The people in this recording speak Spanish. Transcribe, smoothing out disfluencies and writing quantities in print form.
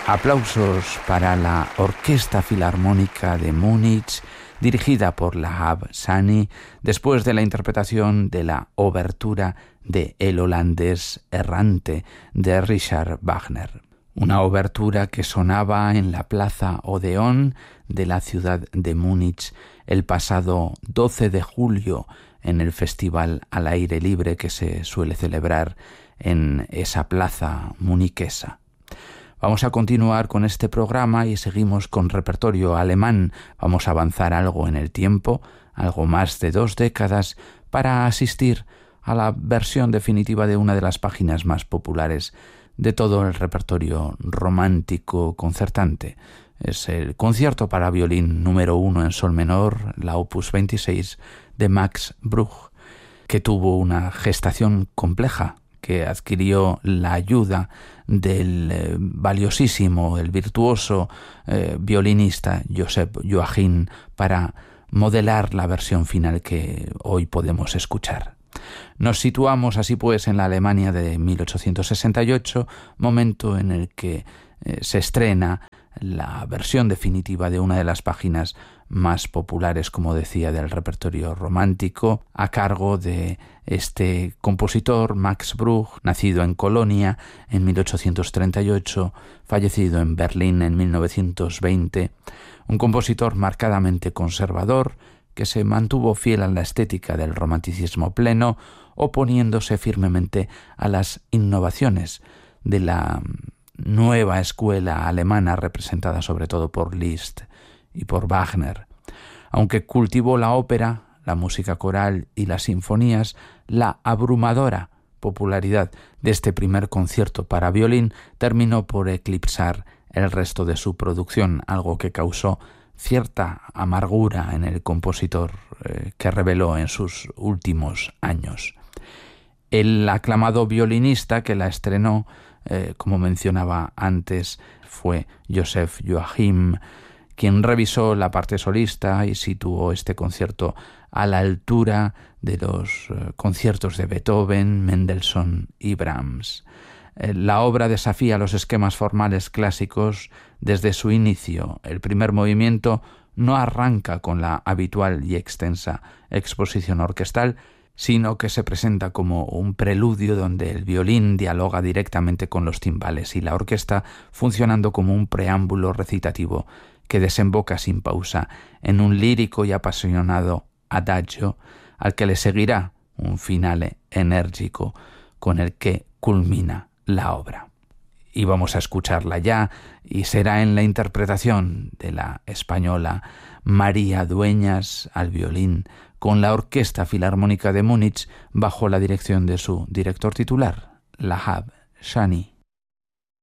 Aplausos para la Orquesta Filarmónica de Múnich, dirigida por Lahab Shani, después de la interpretación de la obertura de El holandés errante de Richard Wagner. Una obertura que sonaba en la Plaza Odeón de la ciudad de Múnich el pasado 12 de julio en el Festival al Aire Libre que se suele celebrar en esa plaza muniquesa. Vamos a continuar con este programa y seguimos con repertorio alemán. Vamos a avanzar algo en el tiempo, algo más de 2 décadas, para asistir a la versión definitiva de una de las páginas más populares de todo el repertorio romántico concertante. Es el concierto para violín número 1 en sol menor, la opus 26 de Max Bruch, que tuvo una gestación compleja, que adquirió la ayuda del valiosísimo, el virtuoso violinista Joseph Joachim para modelar la versión final que hoy podemos escuchar. Nos situamos así pues en la Alemania de 1868, momento en el que se estrena la versión definitiva de una de las páginas más populares, como decía, del repertorio romántico, a cargo de este compositor Max Bruch, nacido en Colonia en 1838, fallecido en Berlín en 1920, un compositor marcadamente conservador que se mantuvo fiel a la estética del romanticismo pleno, oponiéndose firmemente a las innovaciones de la nueva escuela alemana representada sobre todo por Liszt y por Wagner. Aunque cultivó la ópera, la música coral y las sinfonías, la abrumadora popularidad de este primer concierto para violín terminó por eclipsar el resto de su producción, algo que causó cierta amargura en el compositor que reveló en sus últimos años. El aclamado violinista que la estrenó, como mencionaba antes, fue Joseph Joachim, quien revisó la parte solista y situó este concierto a la altura de los conciertos de Beethoven, Mendelssohn y Brahms. La obra desafía los esquemas formales clásicos desde su inicio. El primer movimiento no arranca con la habitual y extensa exposición orquestal, sino que se presenta como un preludio donde el violín dialoga directamente con los timbales y la orquesta funcionando como un preámbulo recitativo que desemboca sin pausa en un lírico y apasionado adagio al que le seguirá un finale enérgico con el que culmina la obra. Y vamos a escucharla ya, y será en la interpretación de la española María Dueñas al violín, con la Orquesta Filarmónica de Múnich bajo la dirección de su director titular, Lahab Shani.